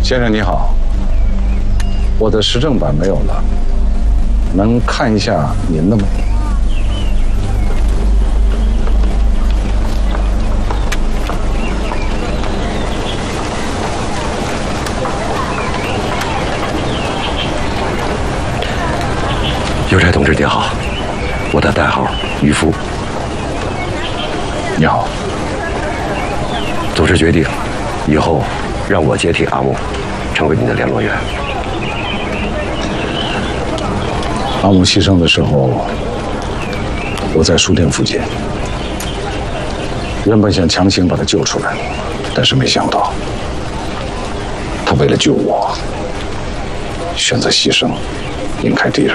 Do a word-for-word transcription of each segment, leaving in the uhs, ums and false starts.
先生你好，我的时政版没有了，能看一下您的吗？ 邮差同志您好，我的代号渔夫。 你好。 组织决定，以后让我接替阿木，成为您的联络员。 阿木牺牲的时候，我在书店附近，原本想强行把他救出来，但是没想到，他为了救我，选择牺牲，引开敌人。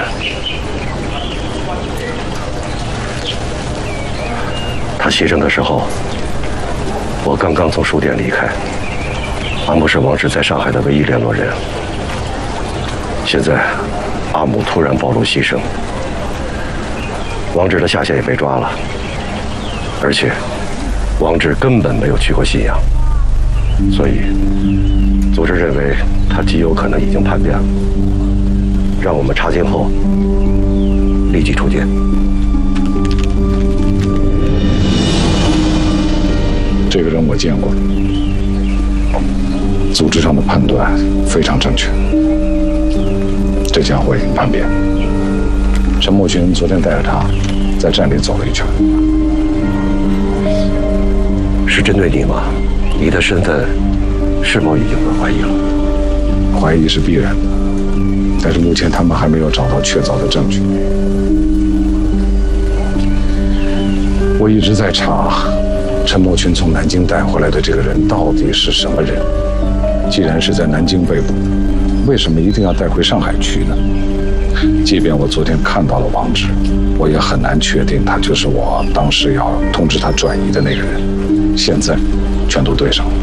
他牺牲的时候，我刚刚从书店离开。阿木是王志在上海的唯一联络人。现在，阿木突然暴露牺牲，王志的下线也被抓了，而且王志根本没有去过信阳，所以组织认为他极有可能已经叛变了，让我们查清后立即出监。 这个人我见过，组织上的判断非常正确。这家伙已经叛变。陈默群昨天带着他在站里走了一圈。 是针对你吗？你的身份是否已经被怀疑了？ 怀疑是必然的，但是目前他们还没有找到确凿的证据。我一直在查。陈默群从南京带回来的这个人到底是什么人？既然是在南京被捕，为什么一定要带回上海去呢？即便我昨天看到了王志，我也很难确定他就是我当时要通知他转移的那个人。现在，全都对上了。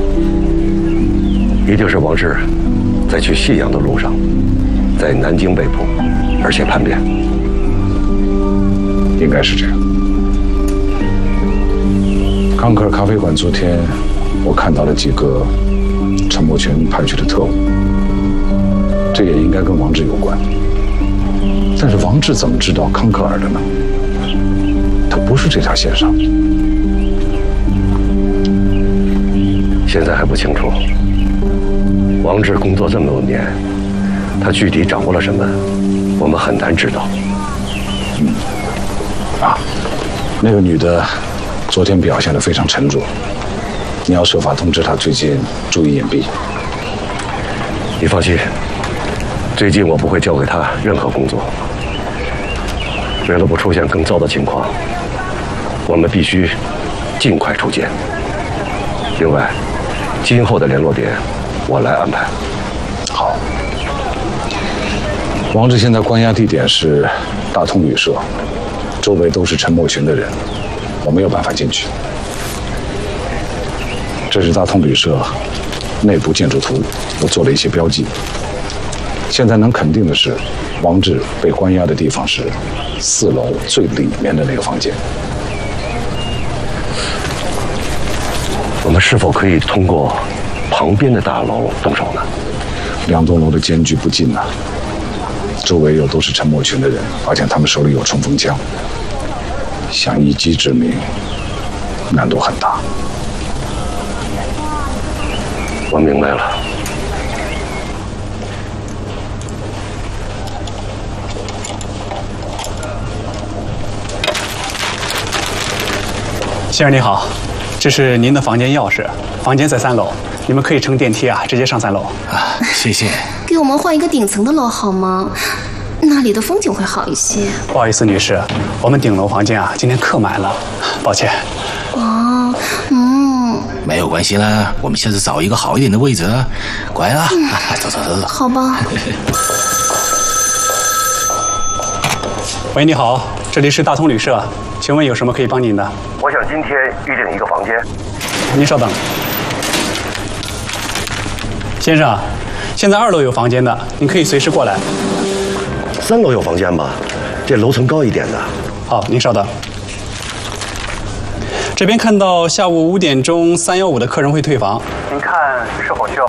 一定是王志在去信阳的路上，在南京被捕，而且叛变。 应该是这样。康克尔咖啡馆昨天，我看到了几个陈默群派去的特务，这也应该跟王志有关。但是王志怎么知道康克尔的呢？他不是这条线上。 现在还不清楚。王志工作这么多年，他具体掌握了什么，我们很难知道。 嗯，啊，那个女的。昨天表现得非常沉着，你要设法通知他最近注意隐蔽。 你放心，最近我不会交给他任何工作。为了不出现更糟的情况，我们必须尽快出监。另外，今后的联络点我来安排。 好。王志现在关押地点是大通旅社，周围都是陈默群的人。我没有办法进去。这是大通旅社内部建筑图，我做了一些标记。现在能肯定的是，王志被关押的地方是四楼最里面的那个房间。 我们是否可以通过旁边的大楼动手呢？ 两栋楼的间距不近啊，周围又都是陈默群的人，而且他们手里有冲锋枪。想一击致命，难度很大。 我明白了。 先生你好，这是您的房间钥匙，房间在三楼，你们可以乘电梯啊，直接上三楼。 啊，谢谢。 给我们换一个顶层的楼好吗？那里的风景会好一些。 不好意思，女士，我们顶楼房间啊，今天客满了，抱歉。 哦，嗯， 没有关系啦，我们下次找一个好一点的位置啊。乖啦，嗯啊、走走走走。 好吧。 喂，你好，这里是大通旅社，请问有什么可以帮您的？ 我想今天预定一个房间。 您稍等。先生，现在二楼有房间的，您可以随时过来。 三楼有房间吗？这楼层高一点的。 好，您稍等。这边看到下午五点钟三幺五的客人会退房，您看是否需要